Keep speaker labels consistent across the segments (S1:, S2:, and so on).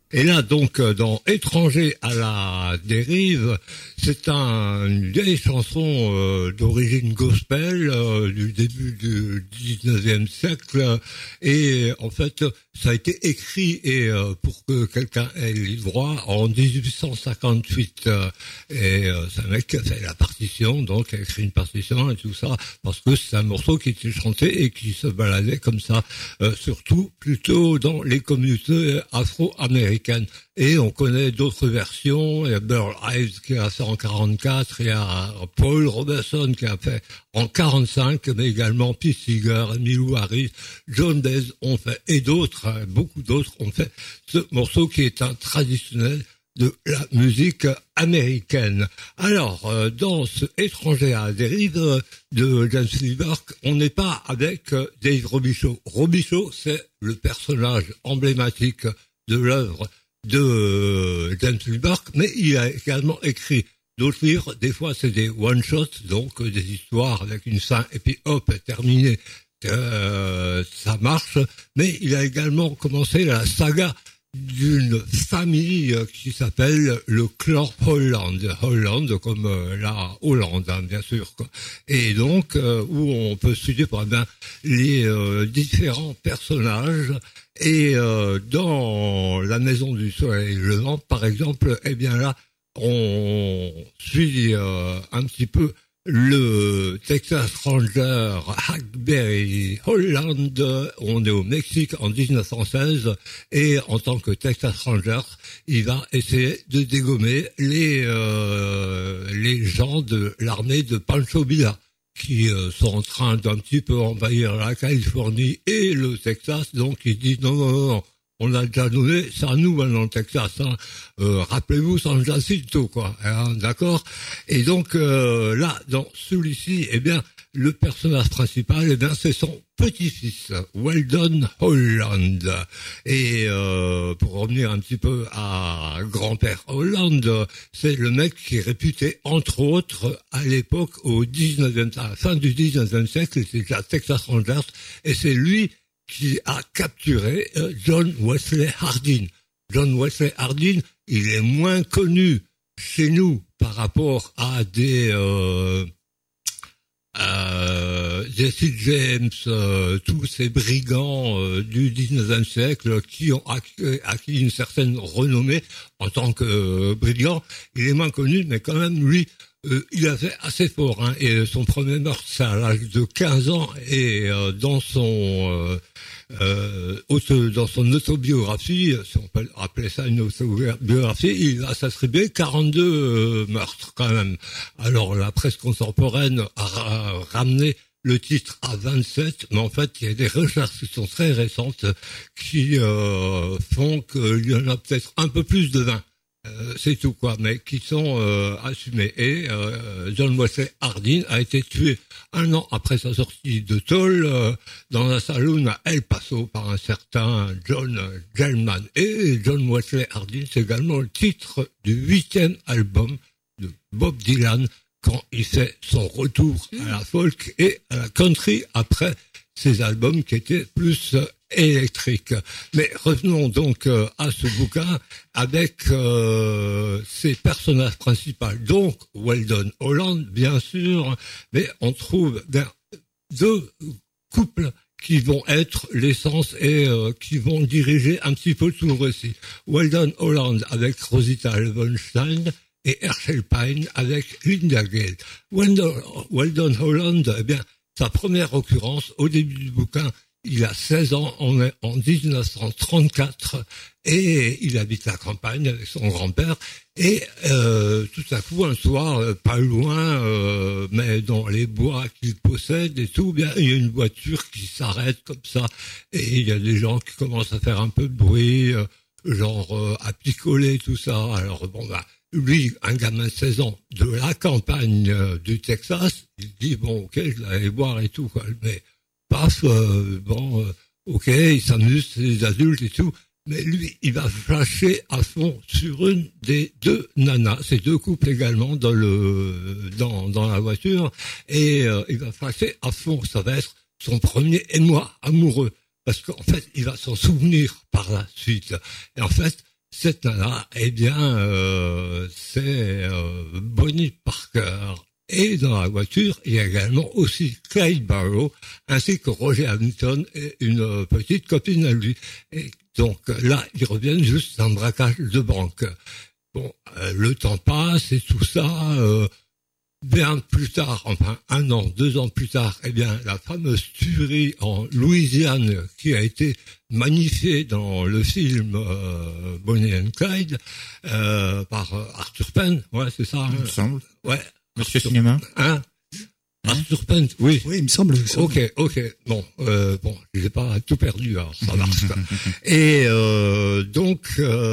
S1: Et là, donc, dans Étranger à la dérive, c'est une vieille chanson d'origine gospel du début du 19e siècle. Et en fait, ça a été écrit pour que quelqu'un ait les droits en 1858. C'est un mec qui a fait la partition, donc a écrit une partition et tout ça, parce que c'est un morceau qui était chanté et qui se baladait comme ça, surtout plutôt dans les communautés afro-américaines. Et on connaît d'autres versions. Il y a Burl Ives qui a fait en 44, il y a Paul Robeson qui a fait en 45, mais également Pete Seeger, Emmylou Harris, John Baez ont fait, et d'autres, beaucoup d'autres ont fait ce morceau qui est un traditionnel de la musique américaine. Alors, dans ce Étranger à la dérive de James Burke, on n'est pas avec Dave Robichaud. Robichaud, c'est le personnage emblématique de l'œuvre de James Burke, mais il a également écrit d'autres livres. Des fois, c'est des one-shots, donc des histoires avec une fin, et puis hop, terminé, ça marche. Mais il a également commencé la saga d'une famille qui s'appelle le clan Holland. Holland comme la Hollande, hein, bien sûr, quoi. Et donc, où on peut studier par exemple les différents personnages. Et dans La Maison du Soleil Levant, par exemple, eh bien là, on suit un petit peu le Texas Ranger Hackberry Holland. On est au Mexique en 1916 et en tant que Texas Ranger, il va essayer de dégommer les gens de l'armée de Pancho Villa qui sont en train d'un petit peu envahir la Californie et le Texas. Donc il dit non, on a déjà donné, c'est à nous maintenant le Texas, hein. Rappelez-vous San Jacinto, quoi, hein, d'accord. Et donc là, dans celui-ci, eh bien, le personnage principal, eh bien, c'est son petit-fils, Weldon Holland. Et pour revenir un petit peu à grand-père Holland, c'est le mec qui est réputé, entre autres, à l'époque, à la fin du 19e siècle, c'était la Texas Rangers, et c'est lui qui a capturé John Wesley Hardin. John Wesley Hardin, il est moins connu chez nous par rapport à des Jesse James, tous ces brigands du 19e siècle qui ont acquis une certaine renommée en tant que brigand. Il est moins connu, mais quand même, lui, il a fait assez fort, hein. Et son premier meurtre, c'est à l'âge de 15 ans, et dans son autobiographie, si on peut appeler ça une autobiographie, il a s'attribué 42 meurtres quand même. Alors la presse contemporaine a ramené le titre à 27, mais en fait il y a des recherches qui sont très récentes qui font qu'il y en a peut-être un peu plus de 20. C'est tout, quoi, mais qui sont assumés. Et John Wesley Hardin a été tué 1 an après sa sortie de tôle dans un saloon à El Paso par un certain John Gellman. Et John Wesley Hardin, c'est également le titre du 8e album de Bob Dylan quand il fait son retour à la folk et à la country après ces albums qui étaient plus électriques. Mais revenons donc à ce bouquin avec ses personnages principaux. Donc Weldon Holland, bien sûr, mais on trouve deux couples qui vont être l'essence et qui vont diriger un petit peu tout le récit. Weldon Holland avec Rosita Levenstein et Herschel Pine avec Linda Gale. Weldon Holland, eh bien, sa première occurrence au début du bouquin, il a 16 ans, on est en 1934 et il habite la campagne avec son grand-père et tout à coup un soir, pas loin, mais dans les bois qu'il possède et tout, bien il y a une voiture qui s'arrête comme ça et il y a des gens qui commencent à faire un peu de bruit, genre à picoler tout ça. Alors bon bah lui, un gamin de 16 ans de la campagne du Texas, il dit bon ok, je vais aller voir et tout quoi, mais paf, ok, il s'amuse, c'est des adultes et tout, mais lui, il va flasher à fond sur une des deux nanas, ces deux couples également dans la voiture, et il va flasher à fond, ça va être son premier émoi amoureux, parce qu'en fait, il va s'en souvenir par la suite. Et en fait, cette nana, eh bien, c'est Bonnie Parker. Et dans la voiture, il y a également aussi Clyde Barrow, ainsi que Roger Hamilton et une petite copine à lui. Et donc là, ils reviennent juste d'un braquage de banque. Bon, le temps passe et tout ça. Bien plus tard, enfin 1 an, 2 ans plus tard, eh bien la fameuse tuerie en Louisiane qui a été magnifiée dans le film Bonnie and Clyde par Arthur Penn, ouais c'est ça.
S2: Il me semble.
S1: Ouais.
S2: Monsieur Cinéma.
S1: Arthur Penn, oui.
S3: Oui, il me semble.
S1: Ok. Bon, j'ai pas tout perdu, alors ça marche. Et donc.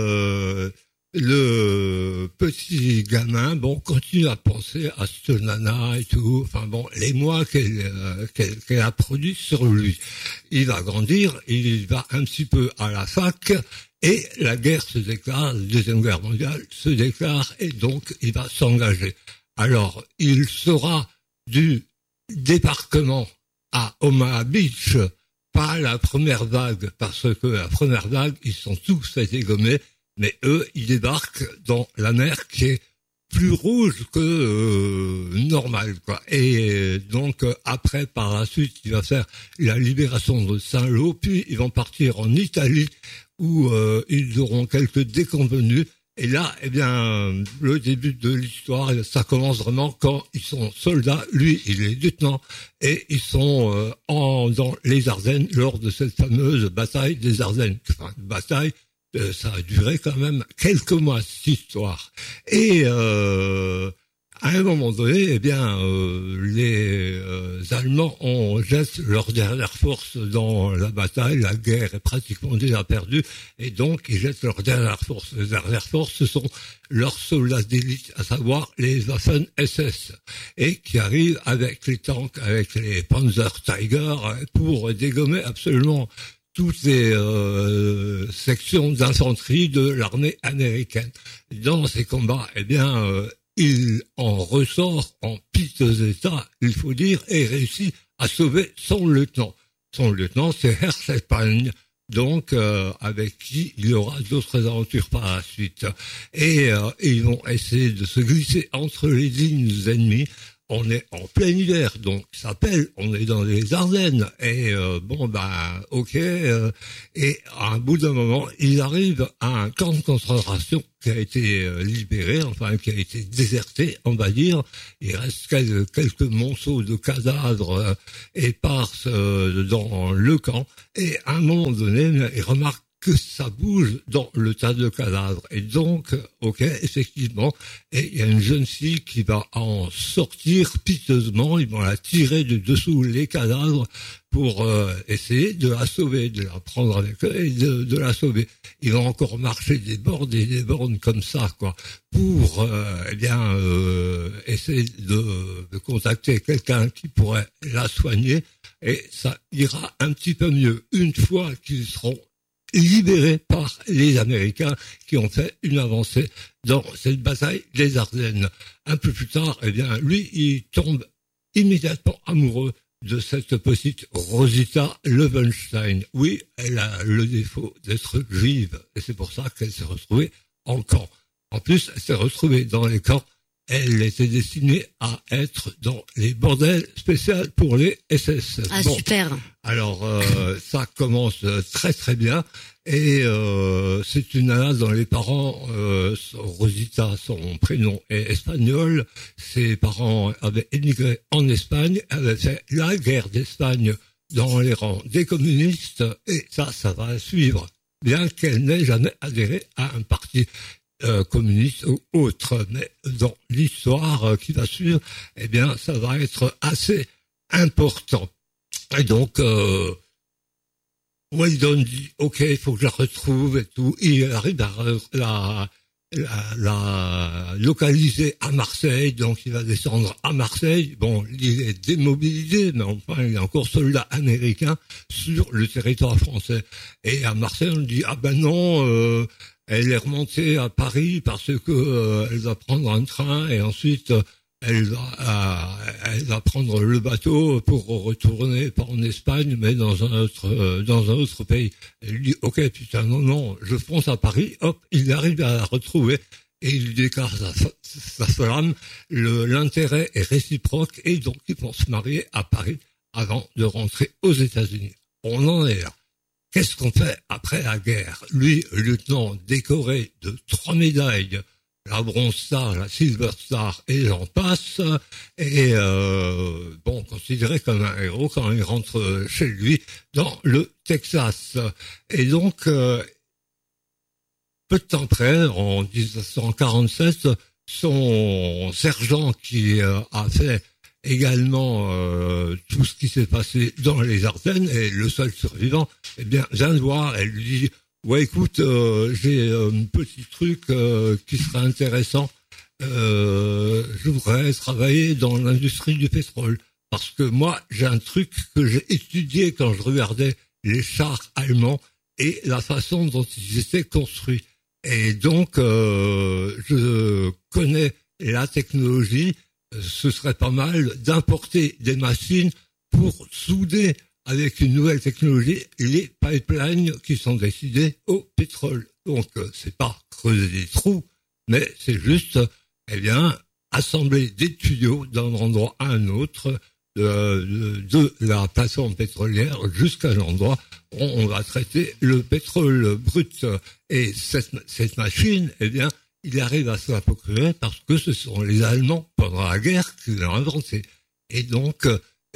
S1: Le petit gamin, continue à penser à ce nana et tout. Enfin les mois qu'elle a produit sur lui. Il va grandir, il va un petit peu à la fac et la guerre se déclare, la Deuxième Guerre mondiale se déclare et donc il va s'engager. Alors, il sera du débarquement à Omaha Beach, pas la première vague, parce que la première vague, ils sont tous été gommés. Mais eux, ils débarquent dans la mer qui est plus rouge que normal, quoi. Et donc après, par la suite, il va faire la libération de Saint-Lô, puis ils vont partir en Italie où ils auront quelques déconvenus. Et là, eh bien, le début de l'histoire, ça commence vraiment quand ils sont soldats. Lui, il est lieutenant et ils sont dans les Ardennes lors de cette fameuse bataille des Ardennes. Enfin, bataille. Ça a duré quand même quelques mois, cette histoire. Et à un moment donné, eh bien, les Allemands jettent leur dernière force dans la bataille. La guerre est pratiquement déjà perdue. Et donc, ils jettent leur dernière force. Les dernières forces, ce sont leurs soldats d'élite, à savoir les Waffen-SS. Et qui arrivent avec les tanks, avec les Panzer Tiger, pour dégommer absolument toutes les sections d'infanterie de l'armée américaine. Dans ces combats, eh bien, il en ressort en piteux état, il faut dire, et réussit à sauver son lieutenant. Son lieutenant, c'est Hersepane, donc avec qui il y aura d'autres aventures par la suite. Et ils vont essayer de se glisser entre les lignes ennemies. On est en plein hiver, donc ça pèle, on est dans les Ardennes, et ok, et à un bout d'un moment, ils arrivent à un camp de concentration qui a été libéré, enfin qui a été déserté, on va dire. Il reste quelques monceaux de cadavres éparses dans le camp, et à un moment donné, ils remarquent que ça bouge dans le tas de cadavres. Et donc, ok, effectivement, et il y a une jeune fille qui va en sortir piteusement, ils vont la tirer de dessous les cadavres pour essayer de la sauver, de la prendre avec eux et de la sauver. Ils vont encore marcher des bornes comme ça, quoi, pour essayer de contacter quelqu'un qui pourrait la soigner, et ça ira un petit peu mieux une fois qu'ils seront libérés par les Américains qui ont fait une avancée dans cette bataille des Ardennes. Un peu plus tard, eh bien, lui, il tombe immédiatement amoureux de cette petite Rosita Loewenstein. Oui, elle a le défaut d'être juive, et c'est pour ça qu'elle s'est retrouvée en camp. En plus, elle s'est retrouvée dans les camps. Elle était destinée à être dans les bordels spéciaux pour les SS.
S4: Ah, bon, super.
S1: Alors, ça commence très très bien. Et c'est une nana dont les parents, Rosita, son prénom est espagnol. Ses parents avaient émigré en Espagne, avaient fait la guerre d'Espagne dans les rangs des communistes. Et ça va suivre, bien qu'elle n'ait jamais adhéré à un parti communiste ou autre, mais dans l'histoire qui va suivre, eh bien, ça va être assez important. Et donc, Weldon dit, ok, il faut que je la retrouve et tout. Il arrive à la localiser à Marseille, donc il va descendre à Marseille. Bon, il est démobilisé, mais enfin, il est encore soldat américain sur le territoire français. Et à Marseille, on dit, ah ben non, elle est remontée à Paris parce que elle va prendre un train et ensuite elle va prendre le bateau pour retourner pas en Espagne, mais dans un autre pays. Elle lui dit, ok, putain, non, je fonce à Paris, hop, il arrive à la retrouver, et il déclare sa flamme, l'intérêt est réciproque, et donc ils vont se marier à Paris avant de rentrer aux États-Unis. On en est là. Qu'est-ce qu'on fait après la guerre? Lui, lieutenant décoré de 3 médailles, la Bronze Star, la Silver Star, et j'en passe, et considéré comme un héros quand il rentre chez lui dans le Texas. Et donc, peu de temps après, en 1947, son sergent qui a fait également tout ce qui s'est passé dans les Ardennes, et le seul survivant, eh bien, vient de voir, elle lui dit, ouais, écoute, j'ai un petit truc qui serait intéressant. Je voudrais travailler dans l'industrie du pétrole. Parce que moi, j'ai un truc que j'ai étudié quand je regardais les chars allemands et la façon dont ils étaient construits. Et donc, je connais la technologie. Ce serait pas mal d'importer des machines pour souder avec une nouvelle technologie, les pipelines qui sont destinés au pétrole. Donc, c'est pas creuser des trous, mais c'est juste, assembler des tuyaux d'un endroit à un autre, de la plateforme pétrolière jusqu'à l'endroit où on va traiter le pétrole brut. Et cette machine, il arrive à se la procurer parce que ce sont les Allemands, pendant la guerre, qui l'ont inventée. Et donc,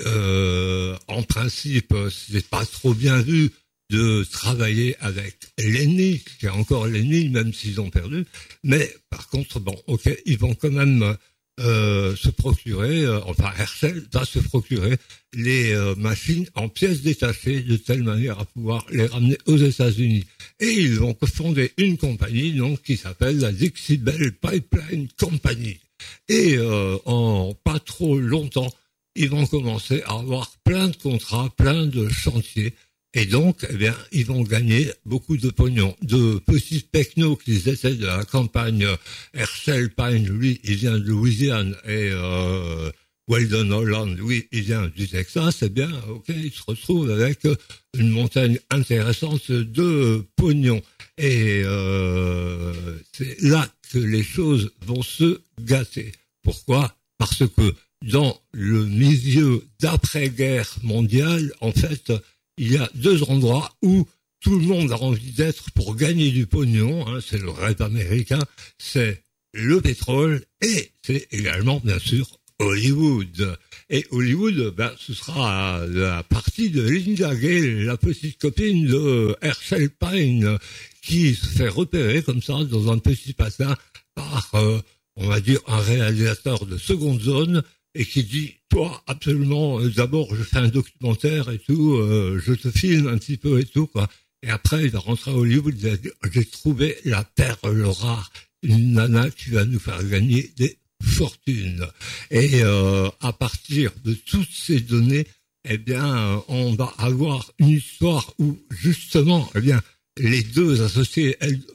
S1: en principe, c'est pas trop bien vu de travailler avec l'ennemi, qui est encore l'ennemi, même s'ils ont perdu. Mais par contre, ils vont quand même se procurer, Herschel va se procurer les machines en pièces détachées de telle manière à pouvoir les ramener aux États-Unis. Et ils vont fonder une compagnie donc qui s'appelle la Dixie Belle Pipeline Company. Et en pas trop longtemps, ils vont commencer à avoir plein de contrats, plein de chantiers. Et donc, ils vont gagner beaucoup de pognon. De petits pecnos qui étaient de la campagne, Herschel Pine, lui, il vient de Louisiane, et Weldon Holland, lui, il vient du Texas, ils se retrouvent avec une montagne intéressante de pognon. Et c'est là que les choses vont se gâter. Pourquoi? Parce que dans le milieu d'après-guerre mondiale, en fait, il y a 2 endroits où tout le monde a envie d'être pour gagner du pognon, c'est le rêve américain, c'est le pétrole et c'est également, bien sûr, Hollywood. Et Hollywood, ce sera la partie de Linda Gale, la petite copine de Herschel Pine, qui se fait repérer comme ça dans un petit patin par, on va dire, un réalisateur de seconde zone, et qui dit, toi, absolument, d'abord, je fais un documentaire et tout, je te filme un petit peu et tout, quoi. Et après, il va rentrer à Hollywood, il va dire, j'ai trouvé la perle rare, une nana qui va nous faire gagner des fortunes. Et à partir de toutes ces données, on va avoir une histoire où, justement, les 2 associés,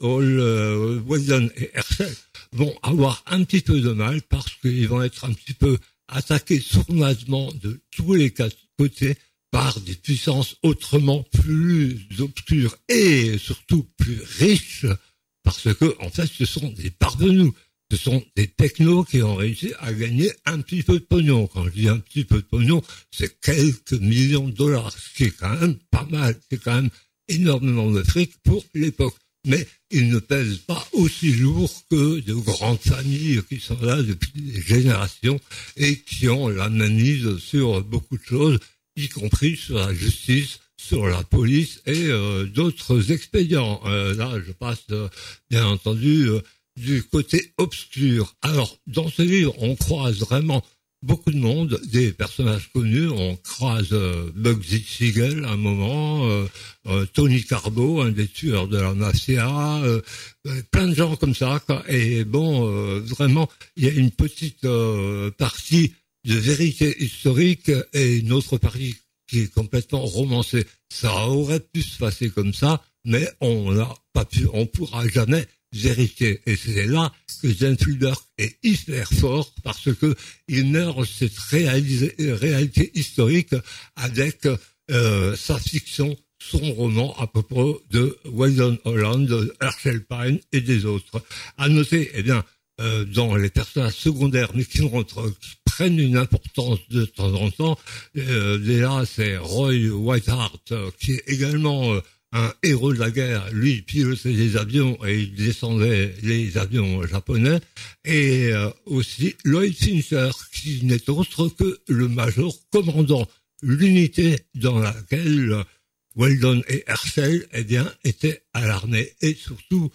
S1: Weldon et Herschel, vont avoir un petit peu de mal parce qu'ils vont être un petit peu attaqués sournoisement de tous les côtés par des puissances autrement plus obscures et surtout plus riches, parce que, en fait, ce sont des parvenus. Ce sont des technos qui ont réussi à gagner un petit peu de pognon. Quand je dis un petit peu de pognon, c'est quelques millions de dollars, ce qui est quand même pas mal. C'est quand même énormément de fric pour l'époque. Mais ils ne pèsent pas aussi lourd que de grandes familles qui sont là depuis des générations et qui ont la mainmise sur beaucoup de choses, y compris sur la justice, sur la police et d'autres expédients. Là, je passe, bien entendu, du côté obscur. Alors, dans ce livre, on croise vraiment beaucoup de monde, des personnages connus. On croise Bugsy Siegel à un moment, Tony Carbo, un des tueurs de la mafia, plein de gens comme ça, quoi. Et vraiment, il y a une petite partie de vérité historique et une autre partie qui est complètement romancée. Ça aurait pu se passer comme ça, mais on n'a pas pu, on pourra jamais vérité. Et c'est là que James Hilbert est hyper fort parce que il meurt cette réalité historique avec sa fiction, son roman à propos de Weldon Holland, de Herschel Pine et des autres. À noter, dans les personnages secondaires, mais qui prennent une importance de temps en temps, déjà c'est Roy Whiteheart, qui est également un héros de la guerre. Lui, il pilotait les avions et il descendait les avions japonais. Et aussi Lloyd Fincher, qui n'est autre que le major commandant l'unité dans laquelle Weldon et Herschel, étaient à l'armée et surtout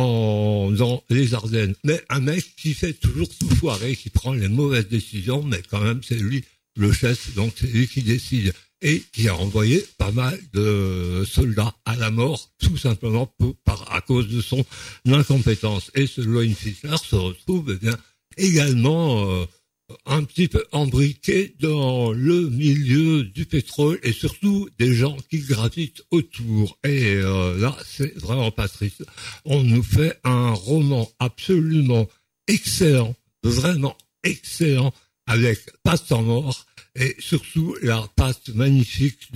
S1: dans les Ardennes. Mais un mec qui fait toujours tout foirer, qui prend les mauvaises décisions, mais quand même c'est lui le chef, donc c'est lui qui décide. Et qui a envoyé pas mal de soldats à la mort, tout simplement à cause de son incompétence. Et ce Lloyd Fisher se retrouve également un petit peu embriqué dans le milieu du pétrole et surtout des gens qui gravitent autour. Et là, c'est vraiment pas triste. On nous fait un roman absolument excellent, vraiment excellent, avec pas de temps mort. Et surtout, la patte magnifique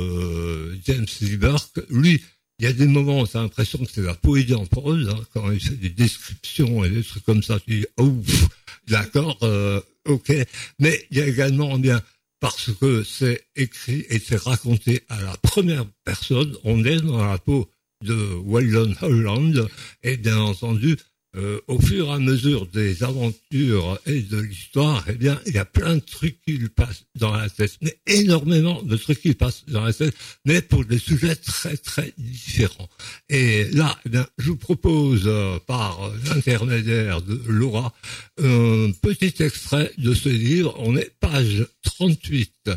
S1: de James Hilbert. Lui, il y a des moments où t'as l'impression que c'est la poésie en prose, quand il fait des descriptions et des trucs comme ça, tu dis, ouf, d'accord, ok. Mais il y a également, parce que c'est écrit et c'est raconté à la première personne, on est dans la peau de Weldon Holland, et bien entendu, au fur et à mesure des aventures et de l'histoire, il y a plein de trucs qui lui passent dans la tête, mais énormément de trucs qui lui passent dans la tête, mais pour des sujets très très différents. Et là, je vous propose, par l'intermédiaire de Laura, un petit extrait de ce livre. On est page 38.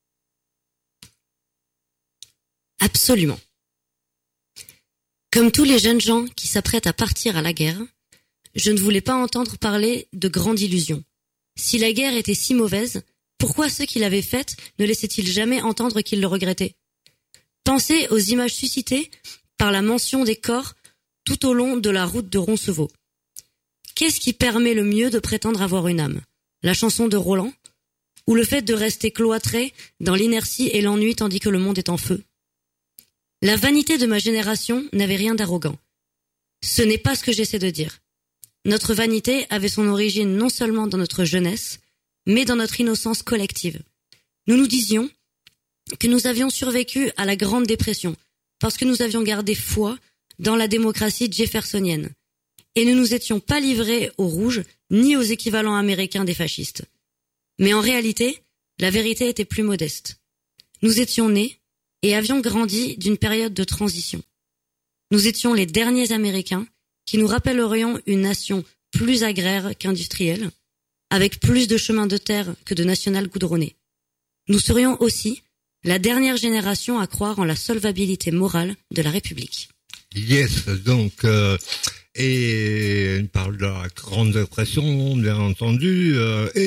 S2: Absolument. Comme tous les jeunes gens qui s'apprêtent à partir à la guerre, je ne voulais pas entendre parler de grande illusion. Si la guerre était si mauvaise, pourquoi ceux qui l'avaient faite ne laissaient-ils jamais entendre qu'ils le regrettaient ? Pensez aux images suscitées par la mention des corps tout au long de la route de Roncevaux. Qu'est-ce qui permet le mieux de prétendre avoir une âme ? La chanson de Roland ? Ou le fait de rester cloîtré dans l'inertie et l'ennui tandis que le monde est en feu ? La vanité de ma génération n'avait rien d'arrogant. Ce n'est pas ce que j'essaie de dire. Notre vanité avait son origine non seulement dans notre jeunesse, mais dans notre innocence collective. Nous nous disions que nous avions survécu à la Grande Dépression parce que nous avions gardé foi dans la démocratie jeffersonienne. Et nous ne nous étions pas livrés aux rouges ni aux équivalents américains des fascistes. Mais en réalité, la vérité était plus modeste. Nous étions nés et avions grandi d'une période de transition. Nous étions les derniers Américains qui nous rappellerions une nation plus agraire qu'industrielle, avec plus de chemins de terre que de nationales goudronnées. Nous serions aussi la dernière génération à croire en la solvabilité morale de la République.
S1: Yes, donc, et il parle de la Grande Dépression, bien entendu,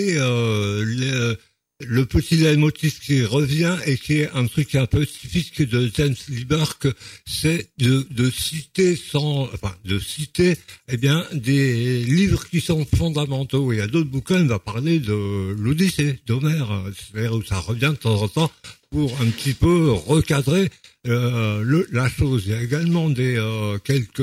S1: le petit leitmotiv qui revient et qui est un truc un peu typique de James Hilbert, c'est de citer des livres qui sont fondamentaux. Il y a d'autres bouquins, il va parler de l'Odyssée d'Homère, c'est-à-dire où ça revient de temps en temps pour un petit peu recadrer la chose. Il y a également quelques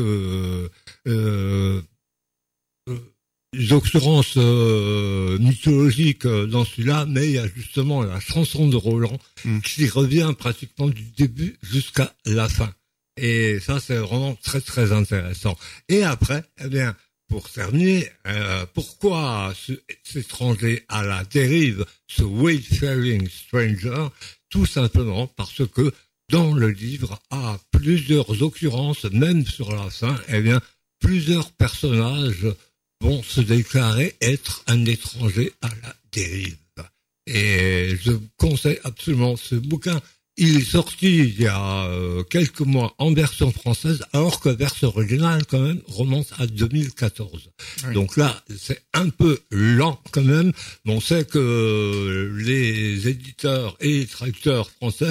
S1: occurrences mythologiques dans celui-là, mais il y a justement la chanson de Roland qui revient pratiquement du début jusqu'à la fin. Et ça, c'est vraiment très très intéressant. Et après, pour terminer, pourquoi cet étranger à la dérive, ce wayfaring stranger? Tout simplement parce que dans le livre, à plusieurs occurrences, même sur la fin, plusieurs personnages vont se déclarer être un étranger à la dérive. Et je vous conseille absolument ce bouquin. Il est sorti il y a quelques mois en version française, alors que la version originale, quand même, remonte à 2014. Oui. Donc là, c'est un peu lent, quand même. Mais on sait que les éditeurs et les traducteurs français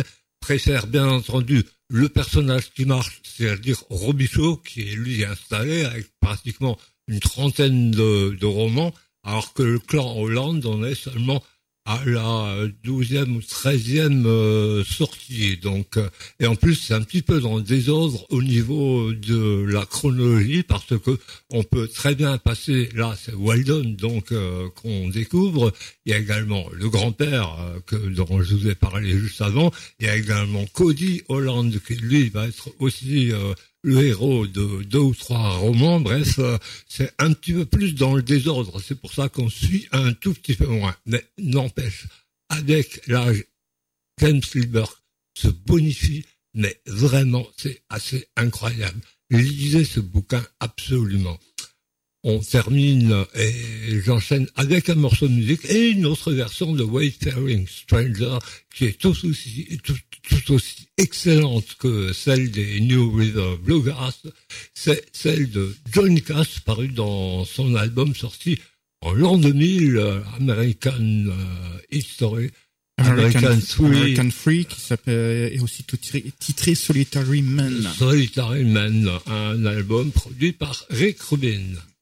S1: préfère bien entendu le personnage qui marche, c'est-à-dire Robichaud, qui est lui installé avec pratiquement une trentaine de romans, alors que le clan Hollande en est seulement à la 12e ou 13e sortie. Donc, et en plus, c'est un petit peu dans le désordre au niveau de la chronologie, parce que on peut très bien passer, là, c'est Weldon, donc, qu'on découvre. Il y a également le grand-père, dont je vous ai parlé juste avant. Il y a également Cody Holland, qui lui va être aussi, le héros de 2 ou 3 romans. Bref, c'est un petit peu plus dans le désordre. C'est pour ça qu'on suit un tout petit peu moins. Mais n'empêche, avec l'âge, James Hilbert se bonifie, mais vraiment, c'est assez incroyable. Lisez ce bouquin absolument. On termine et j'enchaîne avec un morceau de musique et une autre version de Wayfaring Stranger qui est tout aussi excellente que celle des New River Bluegrass. C'est celle de Johnny Cash, parue dans son album sorti en l'an 2000, American History.
S3: American Free, qui s'appelle, est aussi titré Solitary Man.
S1: Solitary Man, un album produit par Rick Rubin.